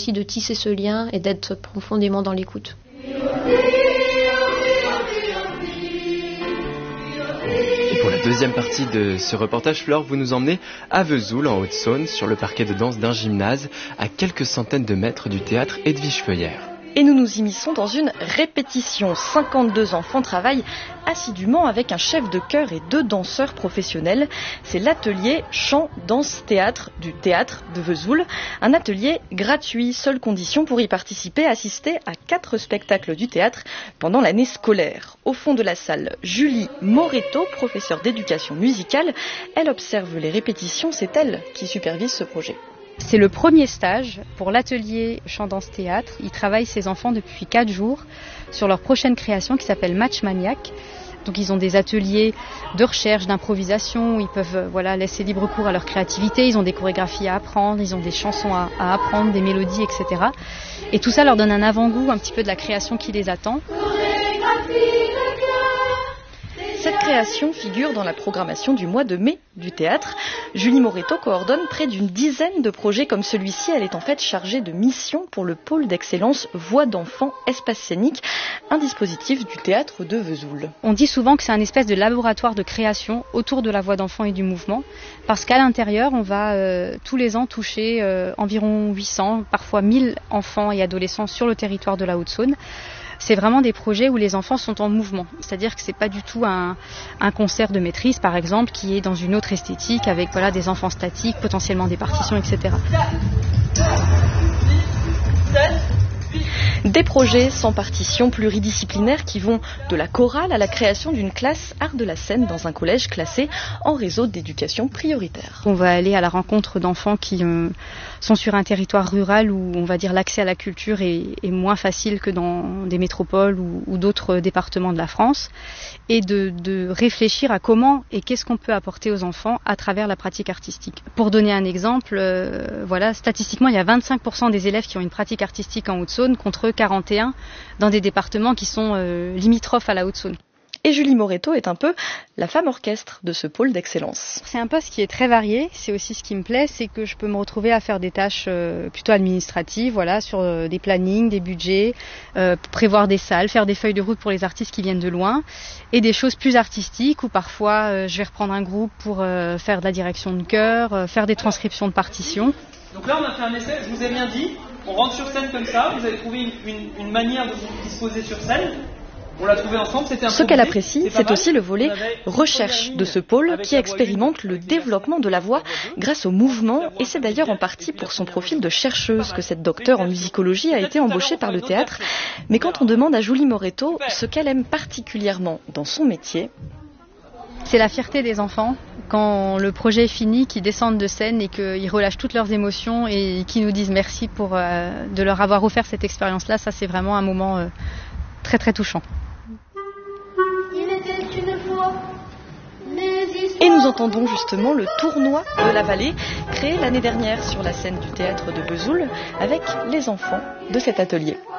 aussi de tisser ce lien et d'être profondément dans l'écoute. Et pour la deuxième partie de ce reportage, Flore, vous nous emmenez à Vesoul, en Haute-Saône, sur le parquet de danse d'un gymnase, à quelques centaines de mètres du théâtre Edwige Feuillère. Et nous nous immisçons dans une répétition. 52 enfants travaillent assidûment avec un chef de chœur et 2 danseurs professionnels. C'est l'atelier chant, danse, théâtre du théâtre de Vesoul. Un atelier gratuit, seule condition pour y participer, assister à 4 spectacles du théâtre pendant l'année scolaire. Au fond de la salle, Julie Moretto, professeure d'éducation musicale, elle observe les répétitions, c'est elle qui supervise ce projet. C'est le premier stage pour l'atelier chant-danse-théâtre. Ils travaillent ces enfants depuis 4 jours sur leur prochaine création qui s'appelle Match Maniac. Donc ils ont des ateliers de recherche, d'improvisation, où ils peuvent laisser libre cours à leur créativité, ils ont des chorégraphies à apprendre, ils ont des chansons à apprendre, des mélodies, etc. Et tout ça leur donne un avant-goût un petit peu de la création qui les attend. Cette création figure dans la programmation du mois de mai du théâtre. Julie Moretto coordonne près d'une dizaine de projets comme celui-ci. Elle est en fait chargée de mission pour le pôle d'excellence Voix d'enfants, espace scénique, un dispositif du théâtre de Vesoul. On dit souvent que c'est un espèce de laboratoire de création autour de la voix d'enfant et du mouvement, parce qu'à l'intérieur, on va tous les ans toucher environ 800, parfois 1000 enfants et adolescents sur le territoire de la Haute-Saône. C'est vraiment des projets où les enfants sont en mouvement. C'est-à-dire que c'est pas du tout un concert de maîtrise, par exemple, qui est dans une autre esthétique, avec des enfants statiques, potentiellement des partitions, etc. Des projets sans partition pluridisciplinaires qui vont de la chorale à la création d'une classe art de la scène dans un collège classé en réseau d'éducation prioritaire. On va aller à la rencontre d'enfants qui sont sur un territoire rural où on va dire l'accès à la culture est moins facile que dans des métropoles ou d'autres départements de la France, et de réfléchir à comment et qu'est-ce qu'on peut apporter aux enfants à travers la pratique artistique. Pour donner un exemple, statistiquement il y a 25% des élèves qui ont une pratique artistique en Haute-Saône contre 41 dans des départements qui sont limitrophes à la Haute-Saône. Et Julie Moretto est un peu la femme orchestre de ce pôle d'excellence. C'est un poste qui est très varié, c'est aussi ce qui me plaît, c'est que je peux me retrouver à faire des tâches plutôt administratives, sur des plannings, des budgets, prévoir des salles, faire des feuilles de route pour les artistes qui viennent de loin, et des choses plus artistiques où parfois je vais reprendre un groupe pour faire de la direction de chœur, faire des transcriptions de partitions. Donc là on a fait un essai, je vous ai bien dit, on rentre sur scène comme ça, vous avez trouvé une manière de vous disposer sur scène. On l'a trouvé ensemble, c'était Ce qu'elle apprécie, c'est aussi le volet recherche de ce pôle qui expérimente le développement de la voix grâce au mouvement, et c'est d'ailleurs en partie pour son profil de chercheuse que cette docteure en musicologie a été embauchée par le théâtre. Mais quand on demande à Julie Moretto ce qu'elle aime particulièrement dans son métier, c'est la fierté des enfants quand le projet est fini, qu'ils descendent de scène et qu'ils relâchent toutes leurs émotions et qu'ils nous disent merci de leur avoir offert cette expérience-là. Ça, c'est vraiment un moment très très touchant. Et nous entendons justement le tournoi de la vallée, créé l'année dernière sur la scène du théâtre de Vesoul avec les enfants de cet atelier.